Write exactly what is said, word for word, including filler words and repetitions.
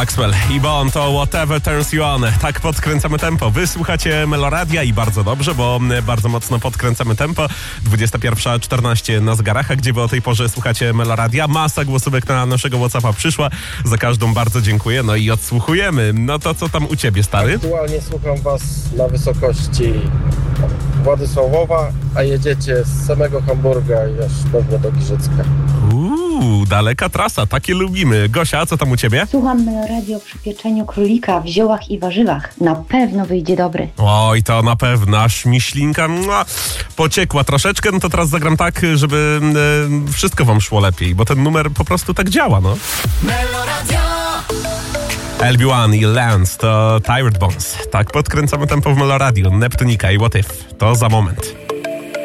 Maxwell i Bon to Whatever Turns You On. Tak podkręcamy tempo. Wy słuchacie Meloradia i bardzo dobrze, bo bardzo mocno podkręcamy tempo. dwudziesta pierwsza czternaście na zegarach, a gdzie wy o tej porze słuchacie Meloradia? Masa głosówek na naszego WhatsAppa przyszła. Za każdą bardzo dziękuję. No i odsłuchujemy. No to co tam u ciebie, stary? Aktualnie słucham was na wysokości Władysławowa, a jedziecie z samego Hamburga i aż pewnie do Giżycka. Uuu, daleka trasa, takie lubimy. Gosia, a co tam u ciebie? Słucham Meloradio przy pieczeniu królika w ziołach i warzywach. Na pewno wyjdzie dobry. Oj, to na pewno, aż mi ślinka mua, pociekła troszeczkę, no to teraz zagram tak, żeby e, wszystko wam szło lepiej, bo ten numer po prostu tak działa, no. Meloradio. L B jeden i Lance to Tired Bones. Tak podkręcamy tempo w Meloradio. Neptunika i What If. To za moment.